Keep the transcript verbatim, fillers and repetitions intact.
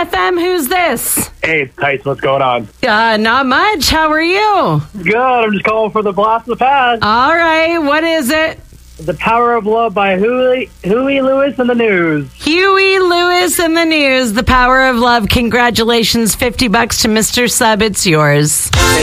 F M. Who's this? Hey, it's Tyson. What's going on? Uh, not much. How are you? Good. I'm just calling for the blast of the past. All right. What is it? The Power of Love by Huey, Huey Lewis and the News. Huey Lewis and the News. The Power of Love. Congratulations. fifty bucks to Mister Sub. It's yours.